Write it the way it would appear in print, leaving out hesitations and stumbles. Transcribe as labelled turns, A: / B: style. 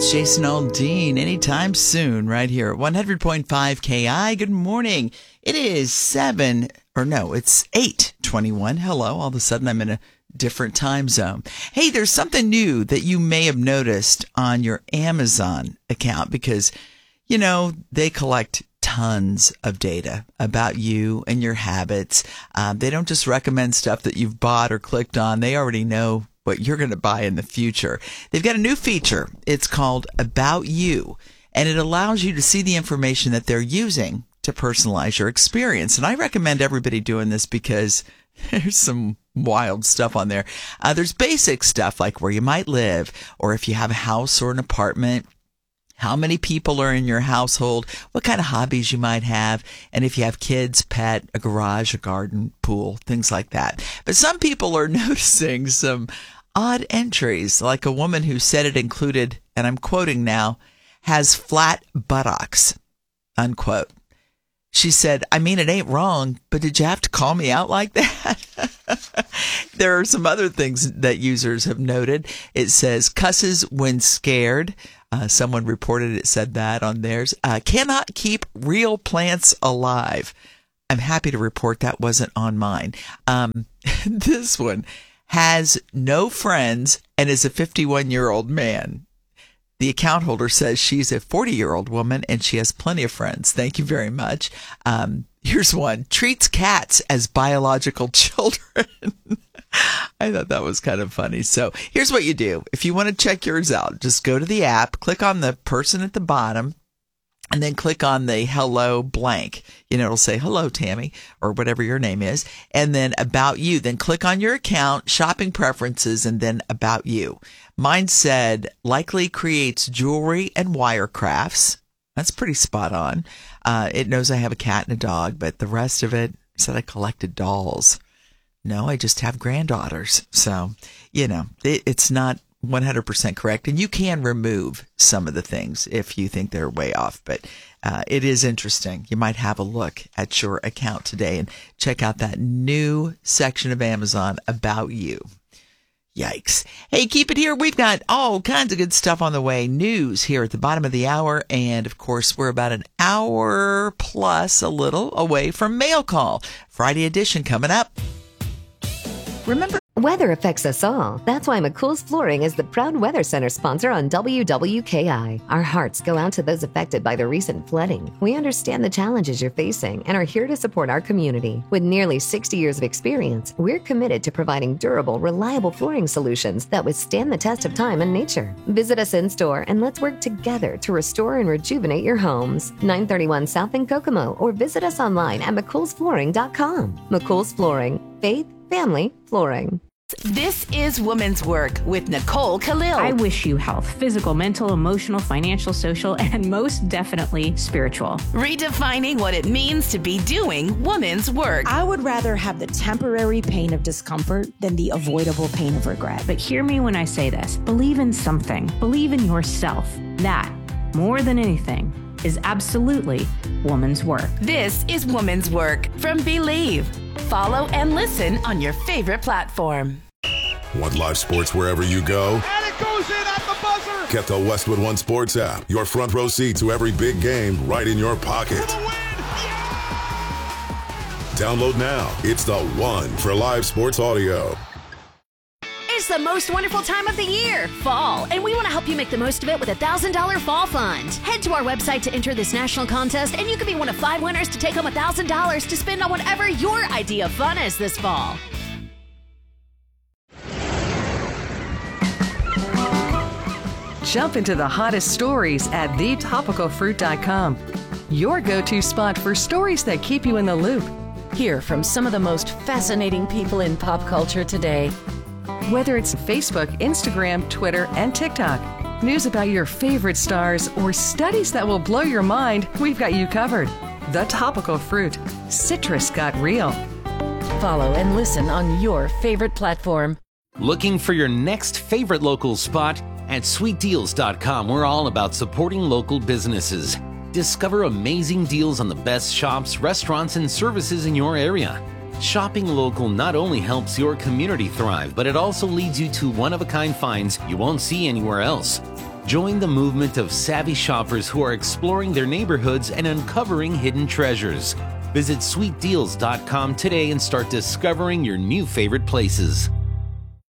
A: Jason Aldean anytime soon right here at 100.5 KI. Good morning. It is it's 8:21. Hello. All of a sudden I'm in a different time zone. Hey, there's something new that you may have noticed on your Amazon account because, they collect tons of data about you and your habits. They don't just recommend stuff that you've bought or clicked on. They already know what you're going to buy in the future. They've got a new feature. It's called About You, and it allows you to see the information that they're using to personalize your experience. And I recommend everybody doing this because there's some wild stuff on there. There's basic stuff like where you might live, or if you have a house or an apartment, how many people are in your household, what kind of hobbies you might have, and if you have kids, pet, a garage, a garden, pool, things like that. But some people are noticing some odd entries, like a woman who said it included, and I'm quoting now, has flat buttocks, unquote. She said, I mean, it ain't wrong, but did you have to call me out like that? There are some other things that users have noted. It says cusses when scared. Someone reported it said that on theirs. Cannot keep real plants alive. I'm happy to report that wasn't on mine. This one has no friends and is a 51-year-old man. The account holder says she's a 40-year-old woman and she has plenty of friends. Thank you very much. Here's one. Treats cats as biological children. I thought that was kind of funny. So here's what you do. If you want to check yours out, just go to the app, click on the person at the bottom, and then click on the hello blank. It'll say, hello, Tammy, or whatever your name is. And then about you. Then click on your account, shopping preferences, and then about you. Mine said, likely creates jewelry and wire crafts. That's pretty spot on. It knows I have a cat and a dog, but the rest of it said I collected dolls. No, I just have granddaughters. So, it's not 100% correct. And you can remove some of the things if you think they're way off. But it is interesting. You might have a look at your account today and check out that new section of Amazon About You. Yikes. Hey, keep it here. We've got all kinds of good stuff on the way. News here at the bottom of the hour. And, of course, we're about an hour plus a little away from Mail Call. Friday edition coming up. Remember,
B: weather affects us all. That's why McCool's Flooring is the proud Weather Center sponsor on WWKI. Our hearts go out to those affected by the recent flooding. We understand the challenges you're facing and are here to support our community. With nearly 60 years of experience, we're committed to providing durable, reliable flooring solutions that withstand the test of time and nature. Visit us in store and let's work together to restore and rejuvenate your homes. 931 South in Kokomo, or visit us online at McCoolsFlooring.com. McCool's Flooring. Faith, family, flooring.
C: This is Women's Work with Nicole Khalil.
D: I wish you health, physical, mental, emotional, financial, social, and most definitely spiritual.
C: Redefining what it means to be doing women's work.
E: I would rather have the temporary pain of discomfort than the avoidable pain of regret.
D: But hear me when I say this. Believe in something. Believe in yourself. That, more than anything, is absolutely woman's work.
C: This is Woman's Work from Believe. Follow and listen on your favorite platform.
F: Want live sports wherever you go?
G: And it goes in at the buzzer!
F: Get the Westwood One Sports app. Your front row seat to every big game right in your pocket.
G: For the win! Yeah!
F: Download now. It's the one for live sports audio.
H: It's the most wonderful time of the year, fall, and we want to help you make the most of it with a $1,000 fall fund. Head to our website to enter this national contest, and you could be one of 5 winners to take home $1,000 to spend on whatever your idea of fun is this fall.
I: Jump into the hottest stories at thetopicalfruit.com. Your go-to spot for stories that keep you in the loop.
J: Hear from some of the most fascinating people in pop culture today.
I: Whether it's Facebook, Instagram, Twitter, and TikTok, news about your favorite stars, or studies that will blow your mind, we've got you covered. The Topical Fruit. Citrus got real.
J: Follow and listen on your favorite platform.
K: Looking for your next favorite local spot? At sweetdeals.com, we're all about supporting local businesses. Discover amazing deals on the best shops, restaurants, and services in your area. Shopping local not only helps your community thrive, but it also leads you to one-of-a-kind finds you won't see anywhere else. Join the movement of savvy shoppers who are exploring their neighborhoods and uncovering hidden treasures. Visit sweetdeals.com today and start discovering your new favorite places.